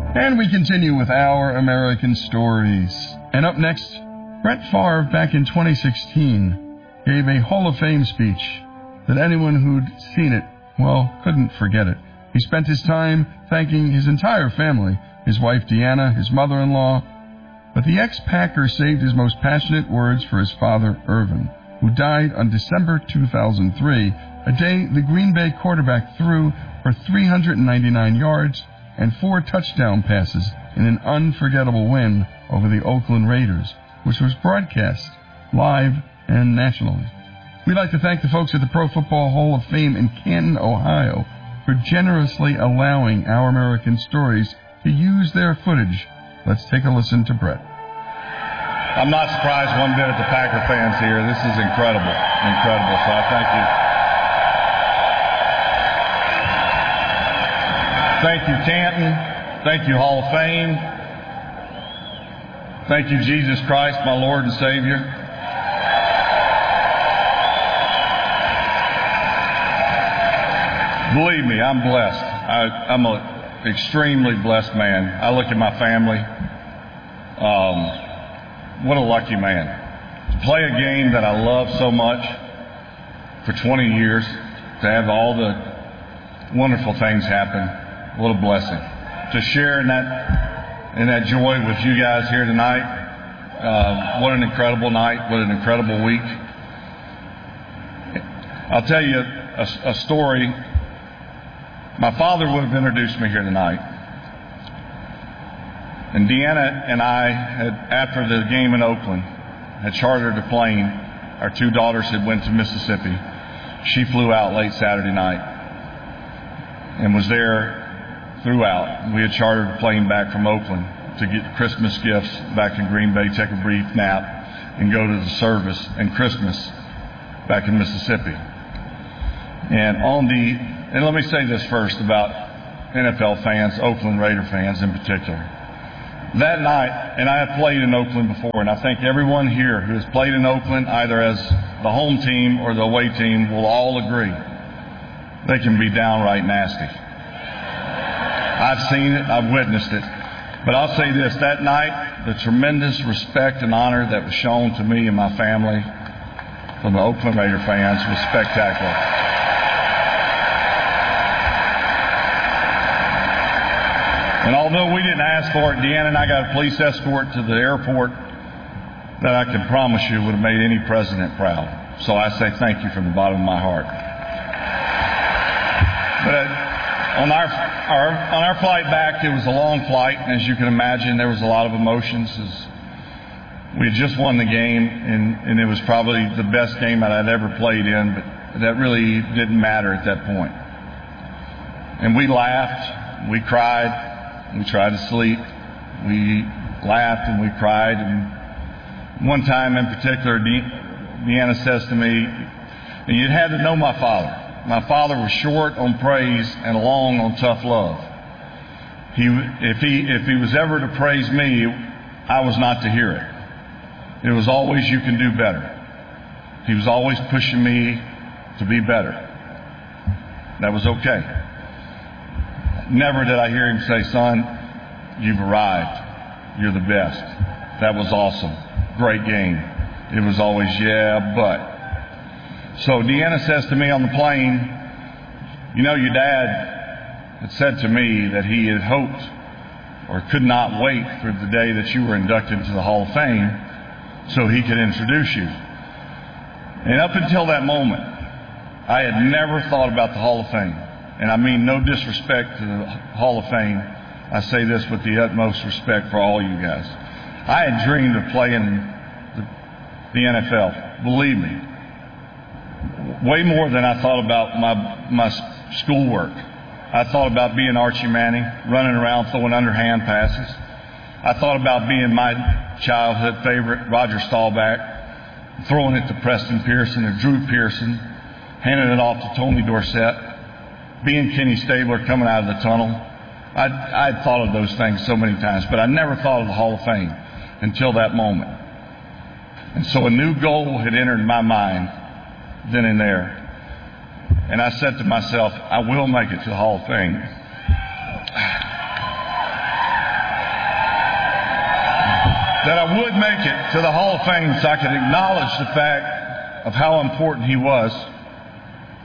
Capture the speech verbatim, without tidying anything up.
And we continue with Our American Stories. And up next, Brett Favre, back in twenty sixteen, gave a Hall of Fame speech that anyone who'd seen it, well, couldn't forget it. He spent his time thanking his entire family, his wife Deanna, his mother-in-law, but the ex-Packer saved his most passionate words for his father, Irvin, who died on December two thousand three, a day the Green Bay quarterback threw for three hundred ninety-nine yards and four touchdown passes in an unforgettable win over the Oakland Raiders, which was broadcast live and nationally. We'd like to thank the folks at the Pro Football Hall of Fame in Canton, Ohio, for generously allowing Our American Stories to use their footage. Let's take a listen to Brett. I'm not surprised one bit at the Packer fans here. This is incredible, incredible. So I thank you. Thank you, Canton. Thank you, Hall of Fame. Thank you, Jesus Christ, my Lord and Savior. Believe me, I'm blessed. I, I'm an extremely blessed man. I look at my family. Um, what a lucky man. To play a game that I love so much for twenty years, to have all the wonderful things happen. What a blessing. To share in that in that joy with you guys here tonight. Uh, what an incredible night. What an incredible week. I'll tell you a, a story. My father would have introduced me here tonight. And Deanna and I, had, after the game in Oakland, had chartered a plane. Our two daughters had went to Mississippi. She flew out late Saturday night and was there throughout. We had chartered a plane back from Oakland to get Christmas gifts back in Green Bay, take a brief nap, and go to the service and Christmas back in Mississippi. And on the, and let me say this first about N F L fans, Oakland Raider fans in particular. That night, and I have played in Oakland before, and I think everyone here who has played in Oakland, either as the home team or the away team, will all agree they can be downright nasty. I've seen it. I've witnessed it. But I'll say this. That night, the tremendous respect and honor that was shown to me and my family from the Oakland Raider fans was spectacular. And although we didn't ask for it, Deanna and I got a police escort to the airport that I can promise you would have made any president proud. So I say thank you from the bottom of my heart. But uh, on our Our, on our flight back, it was a long flight, and as you can imagine, there was a lot of emotions. As we had just won the game, and, and it was probably the best game that I'd ever played in, but that really didn't matter at that point. And we laughed, we cried, we tried to sleep, we laughed and we cried. And one time in particular, De- Deanna says to me, and you had to know my father. My father was short on praise and long on tough love. He, if he, if he was ever to praise me, I was not to hear it. It was always, you can do better. He was always pushing me to be better. That was okay. Never did I hear him say, son, you've arrived. You're the best. That was awesome. Great game. It was always, yeah, but. So Deanna says to me on the plane, you know, your dad had said to me that he had hoped or could not wait for the day that you were inducted into the Hall of Fame so he could introduce you. And up until that moment, I had never thought about the Hall of Fame. And I mean no disrespect to the Hall of Fame. I say this with the utmost respect for all you guys. I had dreamed of playing the, the N F L. Believe me. Way more than I thought about my my schoolwork. I thought about being Archie Manning, running around throwing underhand passes. I thought about being my childhood favorite, Roger Staubach, throwing it to Preston Pearson or Drew Pearson, handing it off to Tony Dorsett, being Kenny Stabler coming out of the tunnel. I'd, I'd thought of those things so many times, but I never thought of the Hall of Fame until that moment. And so a new goal had entered my mind then and there. And I said to myself, I will make it to the Hall of Fame. that I would make it to the Hall of Fame so I could acknowledge the fact of how important he was.